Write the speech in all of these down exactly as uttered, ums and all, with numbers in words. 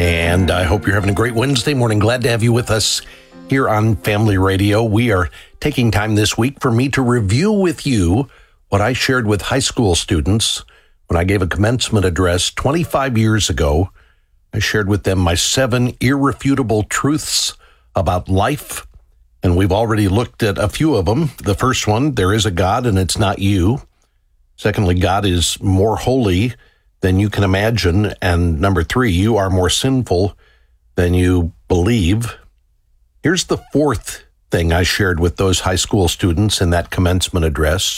And I hope you're having a great Wednesday morning. Glad to have you with us here on Family Radio. We are taking time this week for me to review with you what I shared with high school students when I gave a commencement address twenty-five years ago. I shared with them my seven irrefutable truths about life, and we've already looked at a few of them. The first one, there is a God and it's not you. Secondly, God is more holy than you can imagine. And number three, you are more sinful than you believe. Here's the fourth thing I shared with those high school students in that commencement address.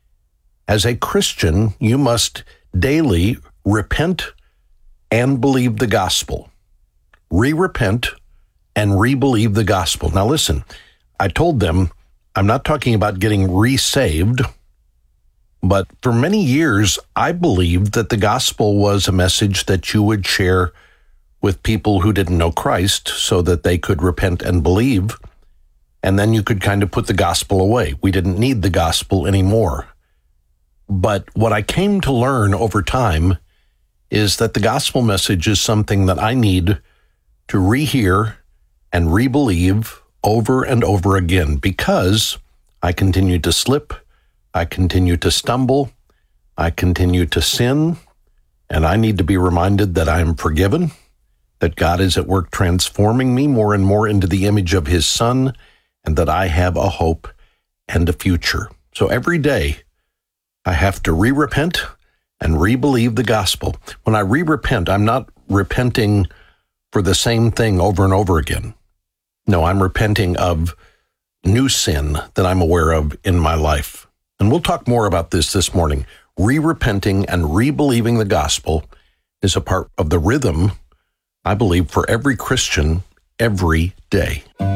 As a Christian, you must daily repent and believe the gospel. Re-repent and re-believe the gospel. Now listen, I told them I'm not talking about getting re-saved, but for many years, I believed that the gospel was a message that you would share with people who didn't know Christ so that they could repent and believe, and then you could kind of put the gospel away. We didn't need the gospel anymore. But what I came to learn over time is that the gospel message is something that I need to rehear and re-believe over and over again, because I continue to slip, I continue to stumble, I continue to sin, and I need to be reminded that I am forgiven, that God is at work transforming me more and more into the image of his Son, and that I have a hope and a future. So every day, I have to re-repent and re-believe the gospel. When I re-repent, I'm not repenting for the same thing over and over again. No, I'm repenting of new sin that I'm aware of in my life. And we'll talk more about this this morning. Re-repenting and re-believing the gospel is a part of the rhythm, I believe, for every Christian every day.